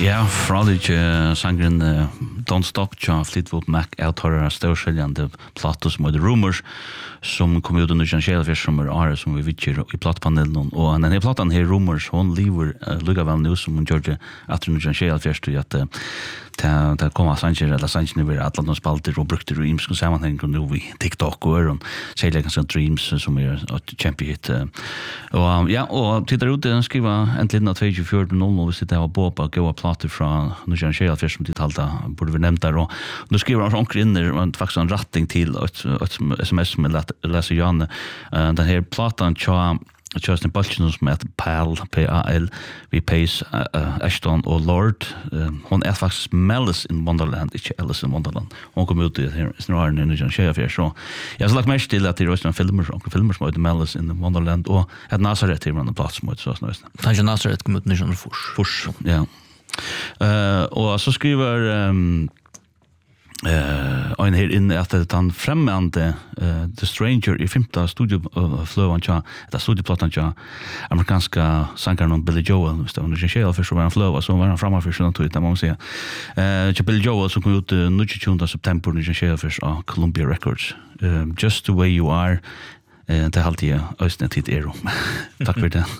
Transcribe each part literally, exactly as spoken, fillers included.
Ja, Frolic uh, sangren uh, Don't Stop tja Fleetwood Mac outhorar størskiljande plato som heter Rumors som kom ut under tjugohundrasjuttiofyra som er året som vi vittjer i plattpanelen og den her platan her Rumors hon lever uh, lukka vel nu som hon gjør det etter under tjugohundrasjuttiofyra at uh, ta ta komma sanger eller sanger över att de spalter och brukte dreams och sammanhang och nu vi TikTok och och säger liksom dreams som är ett champion och ja och tittar ut den skriva äntligen att tjugofyra noll och sitter och bopa gå och platta från nu kör jag först som detalta borde vi nämnt där och nu skriver han onkel in där och faktiskt en rätting till ett sms med läsa Jan den här plattan tja Justin Bolton som heter Pal, P A L, vi Pace, uh, Ashton og Lord. Uh, hon er faktisk Malice in Wonderland, ikke Alice in Wonderland. Hon kom ut i her snarere enn Jan Sheffield. Så jeg har lagt mest til at det er en filmer, onkel filmer som heter Malice in Wonderland, og et Nazareth her en plass som heter så snart. Kanskje Nazareth kom ut nysgjerrig fors. Fors, ja. Uh, og så skriver... Um, Eh uh, en här inne att det han främmande uh, The Stranger i femta studio uh, flow cha det studioplattan cha amerikanska sångaren Billy Joel så under Shell för så var han flow så var han framme för sånt ut där man säger eh Billy Joel som kom ut den tjugosjunde september under Shell för uh, Columbia Records uh, Just the Way You Are eh det halt jag östern tid är tack för det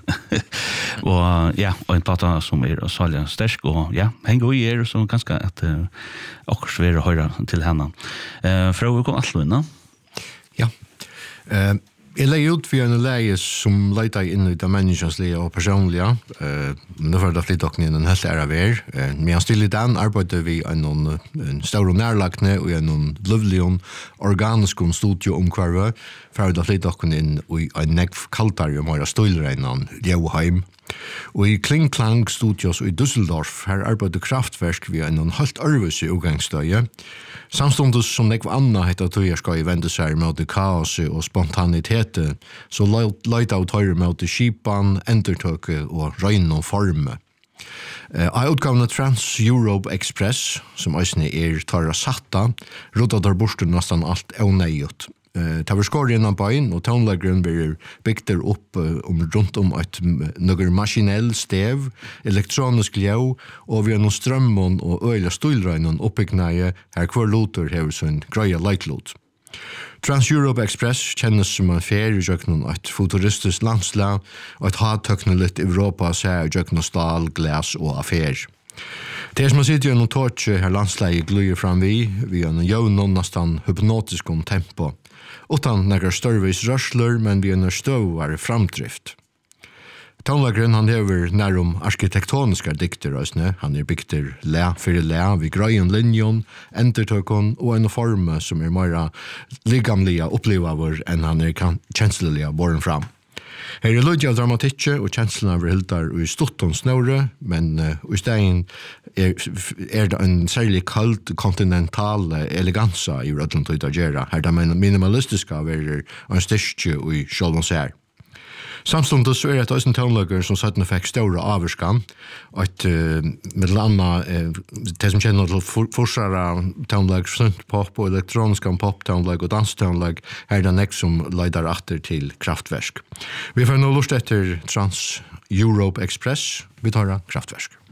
och ja och en platta som är och salja stärk och ja hänger i er så ganska att och svåra höra till henne eh frågor kom allt innan ja eh Jag lägger ut för en läge som letar in i det människans och personliga. Eh, nu för det flyttar in en helt ära ver. Eh, men still i den arbetar vi en en stor närlagne och en lovely organisk studio omkvarve för det flyttar in i en neck kaltar och mera stolreinan Joheim. Og i Klingklang Studios i Düsseldorf her arbeider Kraftverk vi en helt arves i utgangsstøye. Samstundes som nekva anna heter tøyer skal i vende seg mot kaos og spontanitete, så leit av tøyer mot skipan, endertøke og røyn og forme. I utgavene Trans-Europe Express, som òsne er tøyra satta, rådda der borsten nesten alt evneiot. Det var skår innan bøyen, og tonelaggeren blir bygter opp um, rundt om et noen maskinell stev, elektronisk ljøv, og vi har noen strømmon og øyla stolrøynen oppbyggnaie her hver loter hever sin greia leiklot. Trans-Europe Express kjennes som en ferie i jøknen et futuristisk landslag, og et hattøkneligt Europa ser i jøknen stal, glas og affær. Det som sitter i noen torche her landslaget gluer fram vi, vi har en jøvn nesten hypnotisk om tempo, utan några störvis rörsler, men vi är stövare framdrift. Tonlaggren han hever närom arkitektoniska dikter, han är bygter lä för lä vid gröjen linjon, entertökon och en form som är mera ligamliga upplevelser än han är känsliga borren fram. Her er lødja av dramatikje og kjenslene av hildar i stutton snøre, men uh, i stedet er, er det en særlig kald kontinental elegansa i rødlen til å gjøre. Her er det minimalistiske av er en styrke i sjålvansær. Samstundes så er det også en tonelager som søttene fikk større averskan, og et uh, med anna uh, det som kjenner til forsere tonelager, sunt pop og elektronisk pop tonelager og dansetonelager, her er det nek som leider atter til Kraftverk. Vi får nå lust etter Trans-Europe Express, vi tar Kraftverk.